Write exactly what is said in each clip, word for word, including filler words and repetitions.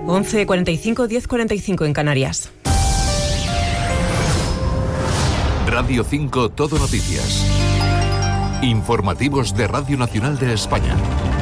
once cuarenta y cinco, diez cuarenta y cinco en Canarias. Radio cinco Todo Noticias. Informativos de Radio Nacional de España.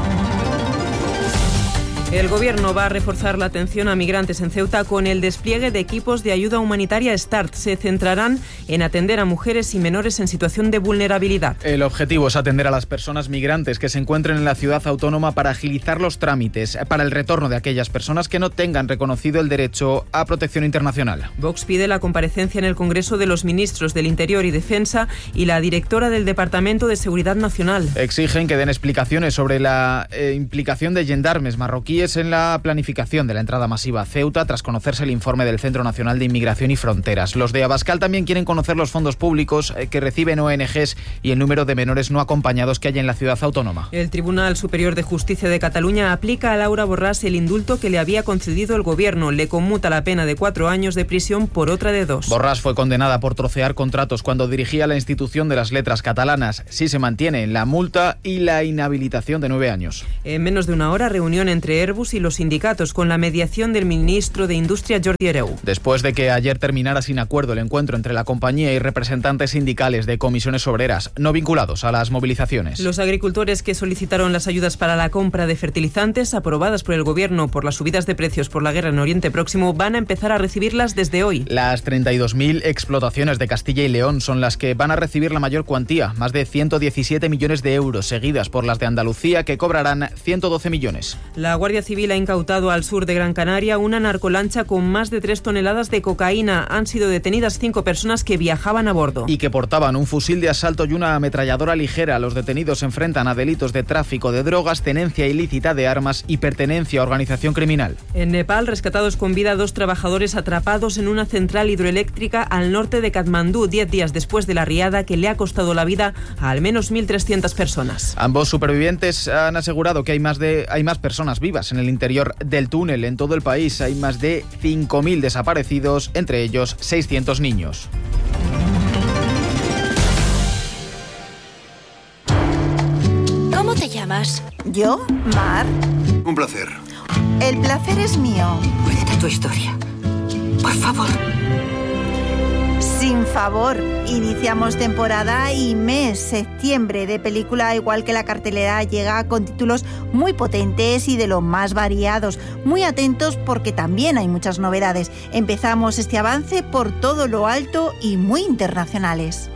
El Gobierno va a reforzar la atención a migrantes en Ceuta con el despliegue de equipos de ayuda humanitaria START. Se centrarán en atender a mujeres y menores en situación de vulnerabilidad. El objetivo es atender a las personas migrantes que se encuentren en la ciudad autónoma para agilizar los trámites para el retorno de aquellas personas que no tengan reconocido el derecho a protección internacional. Vox pide la comparecencia en el Congreso de los ministros del Interior y Defensa y la directora del Departamento de Seguridad Nacional. Exigen que den explicaciones sobre la eh, implicación de gendarmes marroquíes en la planificación de la entrada masiva a Ceuta tras conocerse el informe del Centro Nacional de Inmigración y Fronteras. Los de Abascal también quieren conocer los fondos públicos que reciben O N Ges y el número de menores no acompañados que hay en la ciudad autónoma. El Tribunal Superior de Justicia de Cataluña aplica a Laura Borràs el indulto que le había concedido el Gobierno. Le conmuta la pena de cuatro años de prisión por otra de dos. Borràs fue condenada por trocear contratos cuando dirigía la institución de las letras catalanas. Sí se mantiene la multa y la inhabilitación de nueve años. En menos de una hora, reunión entre Airbus y los sindicatos con la mediación del ministro de Industria, Jordi Hereu. Después de que ayer terminara sin acuerdo el encuentro entre la compañía y representantes sindicales de comisiones obreras no vinculados a las movilizaciones. Los agricultores que solicitaron las ayudas para la compra de fertilizantes aprobadas por el Gobierno por las subidas de precios por la guerra en Oriente Próximo van a empezar a recibirlas desde hoy. Las treinta y dos mil explotaciones de Castilla y León son las que van a recibir la mayor cuantía, más de ciento diecisiete millones de euros, seguidas por las de Andalucía, que cobrarán ciento doce millones. La Guardia Civil ha incautado al sur de Gran Canaria una narcolancha con más de tres toneladas de cocaína. Han sido detenidas cinco personas que viajaban a bordo. Y que portaban un fusil de asalto y una ametralladora ligera. Los detenidos se enfrentan a delitos de tráfico de drogas, tenencia ilícita de armas y pertenencia a organización criminal. En Nepal, rescatados con vida dos trabajadores atrapados en una central hidroeléctrica al norte de Katmandú, diez días después de la riada que le ha costado la vida a al menos mil trescientas personas. Ambos supervivientes han asegurado que hay más, de, hay más personas vivas en el interior del túnel. En todo el país hay más de cinco mil desaparecidos, entre ellos seiscientos niños. ¿Cómo te llamas? ¿Yo? Mar. Un placer. El placer es mío. Cuéntame tu historia, por favor. Sin favor, iniciamos temporada y mes, septiembre de película, igual que la cartelera llega con títulos muy potentes y de los más variados. Muy atentos porque también hay muchas novedades. Empezamos este avance por todo lo alto y muy internacionales.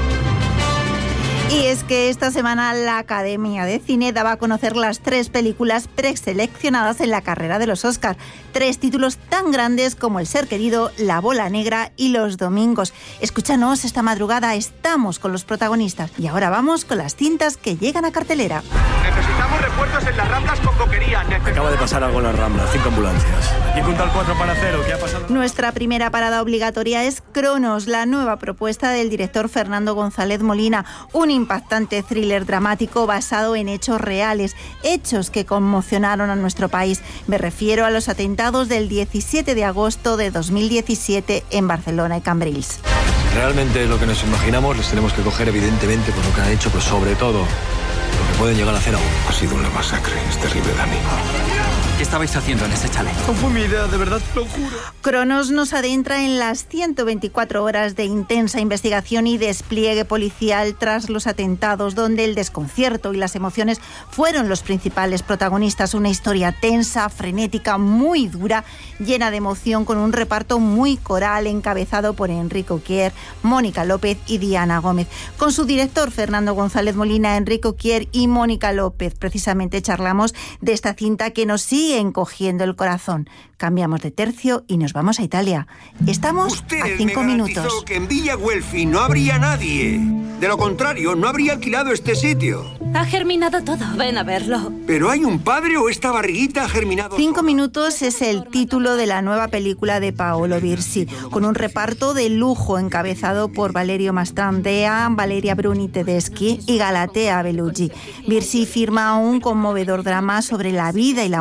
Y es que esta semana la Academia de Cine daba a conocer las tres películas preseleccionadas en la carrera de los Oscar. Tres títulos tan grandes como El ser querido, La bola negra y Los domingos. Escúchanos esta madrugada, estamos con los protagonistas. Y ahora vamos con las cintas que llegan a cartelera. Necesitamos refuerzos en las Ramblas con Boquería. Necesitamos... Acaba de pasar algo en las Ramblas, cinco ambulancias. Y junto al cuatro para cero, ¿qué ha pasado? Nuestra primera parada obligatoria es Cronos, la nueva propuesta del director Fernando González Molina. Un impactante thriller dramático basado en hechos reales, hechos que conmocionaron a nuestro país. Me refiero a los atentados del diecisiete de agosto de dos mil diecisiete en Barcelona y Cambrils. Realmente lo que nos imaginamos les tenemos que coger evidentemente por lo que han hecho, pero sobre todo lo que pueden llegar a hacer aún. Ha sido una masacre, es terrible, Dani. ¿Qué estabais haciendo en ese chalet? No fue mi idea, de verdad, te lo juro. Cronos nos adentra en las ciento veinticuatro horas de intensa investigación y despliegue policial tras los atentados, donde el desconcierto y las emociones fueron los principales protagonistas. Una historia tensa, frenética, muy dura, llena de emoción, con un reparto muy coral encabezado por Enrique Uquier, Mónica López y Diana Gómez. Con su director Fernando González Molina, Enrique Uquier y Mónica López, precisamente charlamos de esta cinta que nos sigue encogiendo el corazón. Cambiamos de tercio y nos vamos a Italia. Estamos Usted a cinco me minutos. garantizó que en Villa Guelfi no habría nadie. De lo contrario, no habría alquilado este sitio. Ha germinado todo, ven a verlo. ¿Pero hay un padre o esta barriguita ha germinado? Cinco sola? minutos es el título de la nueva película de Paolo Virsi, con un reparto de lujo encabezado por Valerio Mastrandea, Valeria Bruni Tedeschi y Galatea Bellucci. Virsi firma un conmovedor drama sobre la vida y la muerte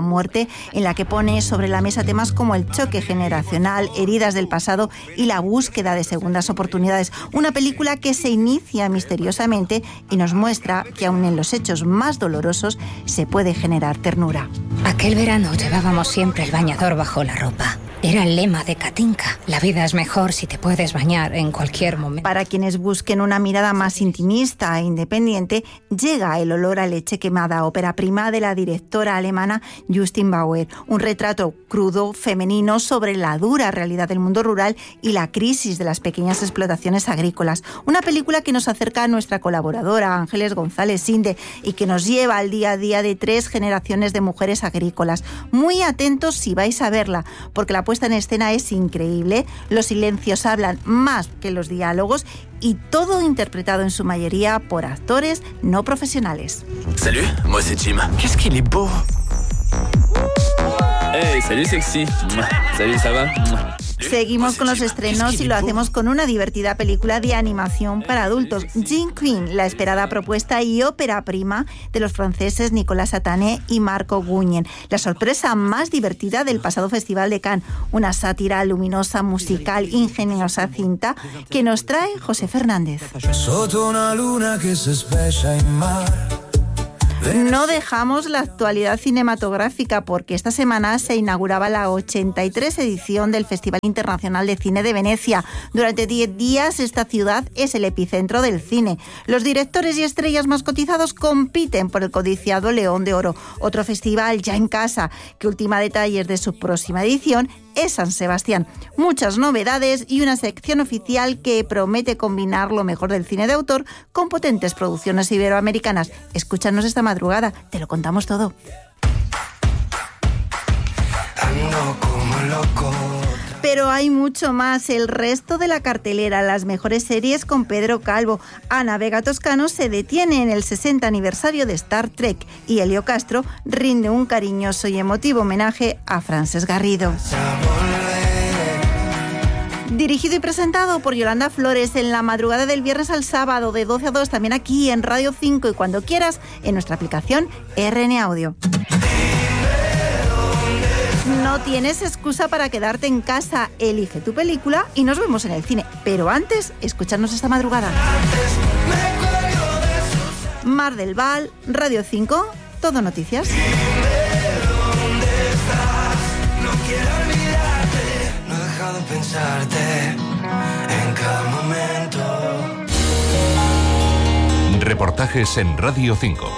en la que pone sobre la mesa temas como el choque generacional, heridas del pasado y la búsqueda de segundas oportunidades. Una película que se inicia misteriosamente y nos muestra que aun en los hechos más dolorosos se puede generar ternura. Aquel verano llevábamos siempre el bañador bajo la ropa. Era el lema de Katinka. La vida es mejor si te puedes bañar en cualquier momento. Para quienes busquen una mirada más intimista e independiente, llega El olor a leche quemada, ópera prima de la directora alemana Justin Bauer. Un retrato crudo, femenino, sobre la dura realidad del mundo rural y la crisis de las pequeñas explotaciones agrícolas. Una película que nos acerca a nuestra colaboradora Ángeles González Sinde y que nos lleva al día a día de tres generaciones de mujeres agrícolas. Muy atentos si vais a verla, porque la puesta en escena es increíble, los silencios hablan más que los diálogos y todo interpretado en su mayoría por actores no profesionales. Salut, moi c'est Jim. Qu'est-ce qu'il est beau. Hey, salut sexy. Salut, ça va? Seguimos con los estrenos y lo hacemos con una divertida película de animación para adultos, Jean Queen, la esperada propuesta y ópera prima de los franceses Nicolas Atané y Marco Guñen. La sorpresa más divertida del pasado Festival de Cannes, una sátira luminosa, musical, ingeniosa cinta que nos trae José Fernández. No dejamos la actualidad cinematográfica porque esta semana se inauguraba la ochenta y tres edición del Festival Internacional de Cine de Venecia. Durante diez días esta ciudad es el epicentro del cine. Los directores y estrellas más cotizados compiten por el codiciado León de Oro, otro festival ya en casa que ultima detalles de su próxima edición es San Sebastián. Muchas novedades y una sección oficial que promete combinar lo mejor del cine de autor con potentes producciones iberoamericanas. Escúchanos esta madrugada, te lo contamos todo. Ando como loco. Pero hay mucho más. El resto de la cartelera, las mejores series con Pedro Calvo. Ana Vega Toscano se detiene en el sesenta aniversario de Star Trek y Helio Castro rinde un cariñoso y emotivo homenaje a Frances Garrido. Dirigido y presentado por Yolanda Flores en la madrugada del viernes al sábado de doce a dos, también aquí en Radio cinco y cuando quieras en nuestra aplicación R N Audio. No tienes excusa para quedarte en casa. Elige tu película y nos vemos en el cine. Pero antes, escucharnos esta madrugada. Mar del Val, Radio cinco, Todo Noticias. No quiero olvidarte, no he dejado de pensarte en cada momento. Reportajes en Radio cinco.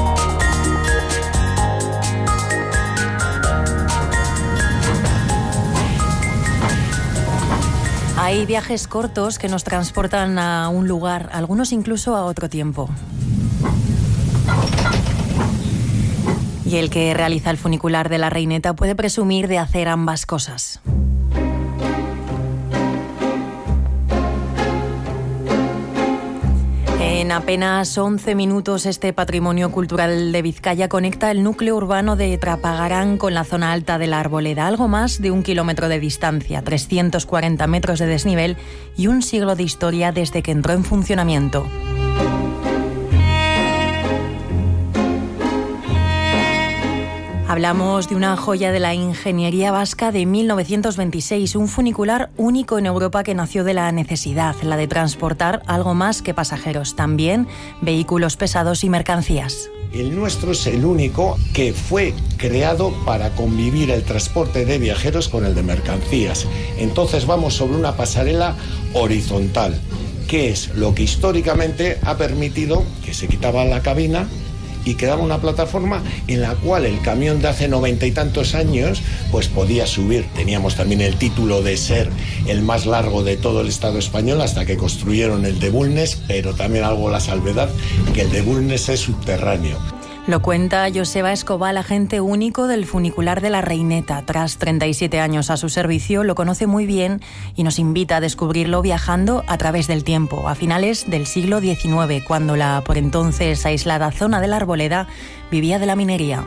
Hay viajes cortos que nos transportan a un lugar, algunos incluso a otro tiempo. Y el que realiza el funicular de la Reineta puede presumir de hacer ambas cosas. En apenas once minutos, este patrimonio cultural de Vizcaya conecta el núcleo urbano de Trapagarán con la zona alta de la Arboleda, algo más de un kilómetro de distancia, trescientos cuarenta metros de desnivel y un siglo de historia desde que entró en funcionamiento. Hablamos de una joya de la ingeniería vasca de mil novecientos veintiséis, un funicular único en Europa que nació de la necesidad, la de transportar algo más que pasajeros, también vehículos pesados y mercancías. El nuestro es el único que fue creado para convivir el transporte de viajeros con el de mercancías. Entonces vamos sobre una pasarela horizontal, que es lo que históricamente ha permitido que se quitaba la cabina y quedaba una plataforma en la cual el camión de hace noventa y tantos años pues podía subir. Teníamos también el título de ser el más largo de todo el Estado español hasta que construyeron el de Bulnes, pero también algo la salvedad que el de Bulnes es subterráneo. Lo cuenta Joseba Escobar, agente único del funicular de la Reineta. Tras treinta y siete años a su servicio, lo conoce muy bien y nos invita a descubrirlo viajando a través del tiempo, a finales del siglo diecinueve, cuando la por entonces aislada zona de la Arboleda vivía de la minería.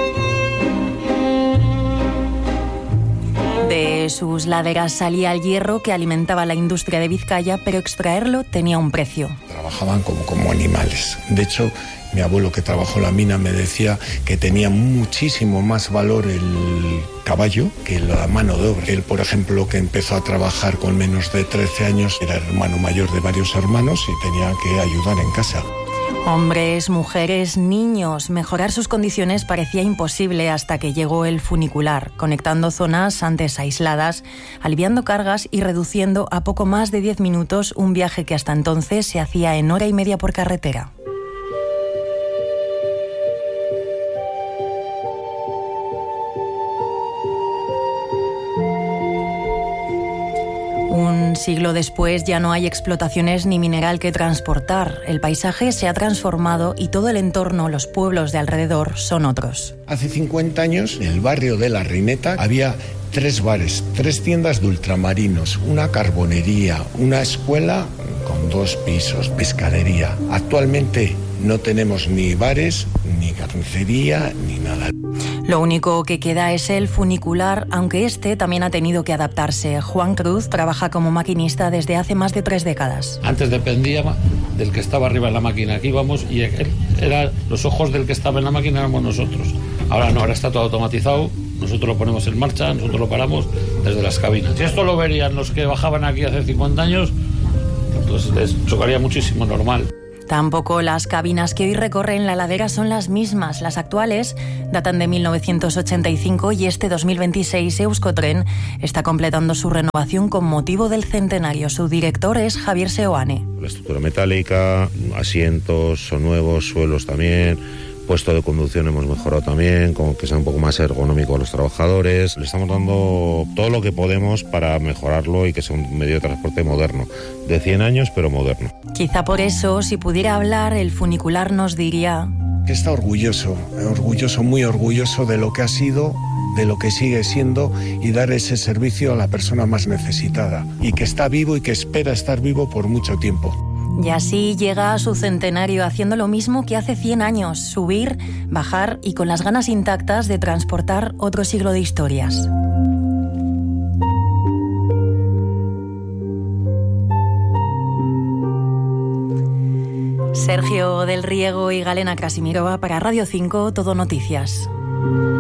De sus laderas salía el hierro que alimentaba la industria de Vizcaya, pero extraerlo tenía un precio. Trabajaban como, como animales. De hecho, Mi abuelo, que trabajó en la mina, me decía que tenía muchísimo más valor el caballo que la mano de obra. Él, por ejemplo, que empezó a trabajar con menos de trece años, era hermano mayor de varios hermanos y tenía que ayudar en casa. Hombres, mujeres, niños. Mejorar sus condiciones parecía imposible hasta que llegó el funicular, conectando zonas antes aisladas, aliviando cargas y reduciendo a poco más de diez minutos un viaje que hasta entonces se hacía en hora y media por carretera. Un siglo después ya no hay explotaciones ni mineral que transportar. El paisaje se ha transformado y todo el entorno, los pueblos de alrededor, son otros. Hace cincuenta años, en el barrio de La Reineta, había tres bares, tres tiendas de ultramarinos, una carbonería, una escuela con dos pisos, pescadería. Actualmente no tenemos ni bares, ni carnicería, ni nada. Lo único que queda es el funicular, aunque este también ha tenido que adaptarse. Juan Cruz trabaja como maquinista desde hace más de tres décadas. Antes dependía del que estaba arriba en la máquina. Aquí íbamos y era, los ojos del que estaba en la máquina éramos nosotros. Ahora no, ahora está todo automatizado. Nosotros lo ponemos en marcha, nosotros lo paramos desde las cabinas. Si esto lo verían los que bajaban aquí hace cincuenta años, pues les chocaría muchísimo, normal. Tampoco las cabinas que hoy recorren la ladera son las mismas. Las actuales datan de mil novecientos ochenta y cinco y este dos mil veintiséis Euskotren está completando su renovación con motivo del centenario. Su director es Javier Seoane. La estructura metálica, asientos son nuevos, suelos también. Puesto de conducción hemos mejorado también, con que sea un poco más ergonómico a los trabajadores. Le estamos dando todo lo que podemos para mejorarlo y que sea un medio de transporte moderno, de cien años pero moderno. Quizá por eso, si pudiera hablar, el funicular nos diría... que está orgulloso, orgulloso, muy orgulloso de lo que ha sido, de lo que sigue siendo y dar ese servicio a la persona más necesitada. Y que está vivo y que espera estar vivo por mucho tiempo. Y así llega a su centenario haciendo lo mismo que hace cien años, subir, bajar y con las ganas intactas de transportar otro siglo de historias. Sergio del Riego y Galena Krasimirova para Radio cinco, Todo Noticias.